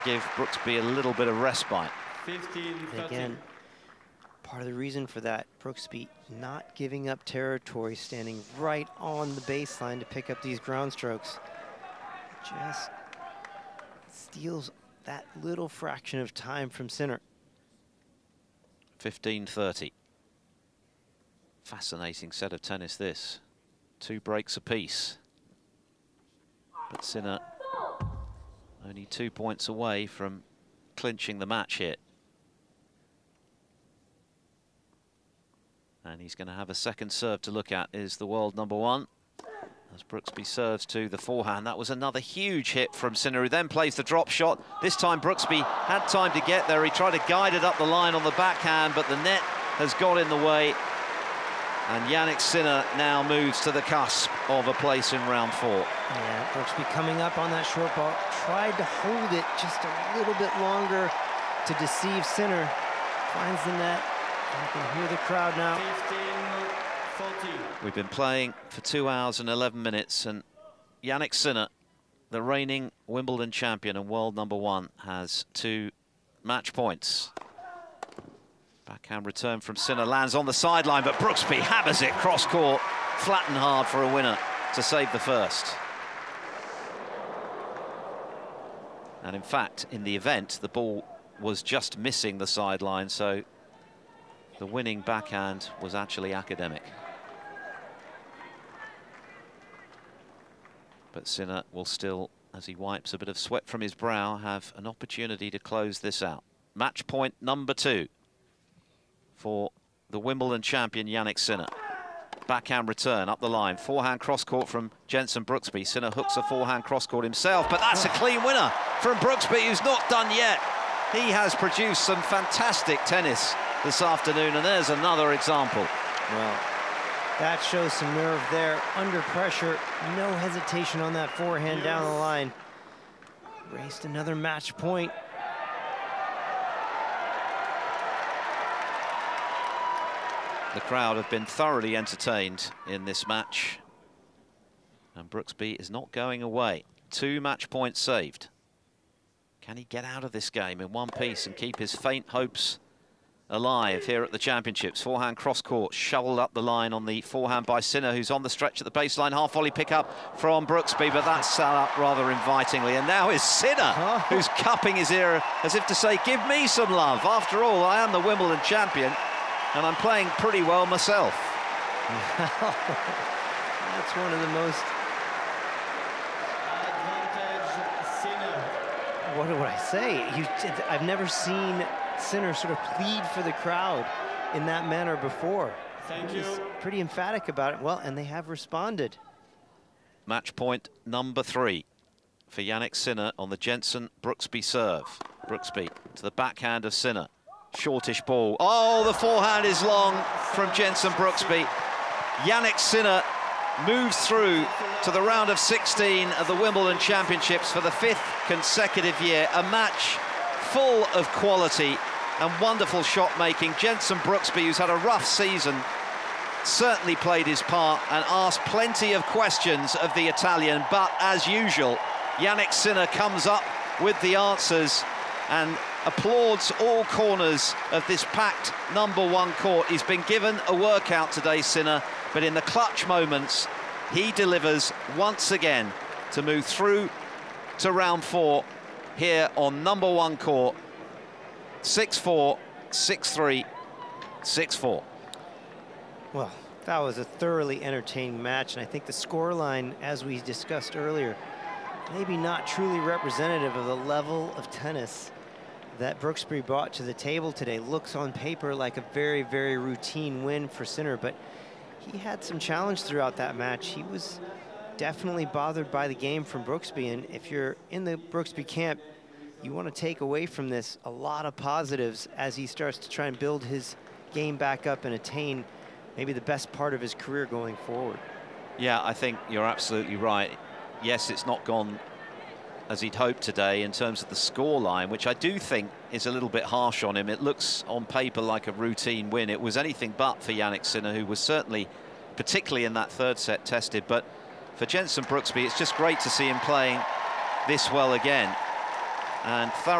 give Brooksby a little bit of respite. 15-13. Again, part of the reason for that, Brooksby not giving up territory, standing right on the baseline to pick up these ground strokes. Just steals that little fraction of time from Sinner. 15-30. Fascinating set of tennis, this. 2 breaks apiece. But Sinner only 2 points away from clinching the match here. And he's going to have a second serve to look at, is the world #1. As Brooksby serves to the forehand. That was another huge hit from Sinner, who then plays the drop shot. This time Brooksby had time to get there. He tried to guide it up the line on the backhand, but the net has got in the way. And Jannik Sinner now moves to the cusp of a place in round 4. Yeah, Brooksby coming up on that short ball. Tried to hold it just a little bit longer to deceive Sinner. Finds the net. You can hear the crowd now. 15-14. We've been playing for 2 hours and 11 minutes, and Jannik Sinner, the reigning Wimbledon champion and world #1, has 2 match points. Backhand return from Sinner lands on the sideline, but Brooksby hammers it cross-court, flat and hard for a winner to save the first. And in fact, in the event, the ball was just missing the sideline, so the winning backhand was actually academic. But Sinner will still, as he wipes a bit of sweat from his brow, have an opportunity to close this out. Match point #2 for the Wimbledon champion Jannik Sinner. Backhand return up the line. Forehand cross-court from Jenson Brooksby. Sinner hooks a forehand cross-court himself, but that's a clean winner from Brooksby, who's not done yet. He has produced some fantastic tennis this afternoon, and there's another example. Well, that shows some nerve there. Under pressure, no hesitation on that forehand down the line. Raced another match point. The crowd have been thoroughly entertained in this match. And Brooksby is not going away. 2 match points saved. Can he get out of this game in one piece and keep his faint hopes alive here at the Championships? Forehand cross-court, shoveled up the line on the forehand by Sinner, who's on the stretch at the baseline. Half-volley pick-up from Brooksby, but that's set up rather invitingly. And now is Sinner, who's cupping his ear as if to say, give me some love. After all, I am the Wimbledon champion, and I'm playing pretty well myself. That's one of the most... What do I say? I've never seen Sinner sort of plead for the crowd in that manner before. Thank you. He's pretty emphatic about it. Well, and they have responded. Match point #3 for Jannik Sinner on the Jenson Brooksby serve. Brooksby to the backhand of Sinner. Shortish ball. Oh, the forehand is long from Jenson Brooksby. Jannik Sinner moves through to the round of 16 of the Wimbledon Championships for the 5th consecutive year. A match full of quality and wonderful shot making. Jenson Brooksby, who's had a rough season, certainly played his part and asked plenty of questions of the Italian, but as usual, Jannik Sinner comes up with the answers and applauds all corners of this packed #1 court. He's been given a workout today, Sinner, but in the clutch moments, he delivers once again to move through to round 4 here on #1 court. 6-4, 6-3, 6-4. Well, that was a thoroughly entertaining match, and I think the scoreline, as we discussed earlier, maybe not truly representative of the level of tennis that Brooksby brought to the table today. Looks on paper like a very, very routine win for Sinner, but he had some challenge throughout that match. He was definitely bothered by the game from Brooksby, and if you're in the Brooksby camp, you want to take away from this a lot of positives as he starts to try and build his game back up and attain maybe the best part of his career going forward. Yeah, I think you're absolutely right. Yes, it's not gone as he'd hoped today in terms of the scoreline, which I do think is a little bit harsh on him. It looks on paper like a routine win. It was anything but for Jannik Sinner, who was certainly, particularly in that 3rd set, tested. But for Jenson Brooksby, it's just great to see him playing this well again. and thorough.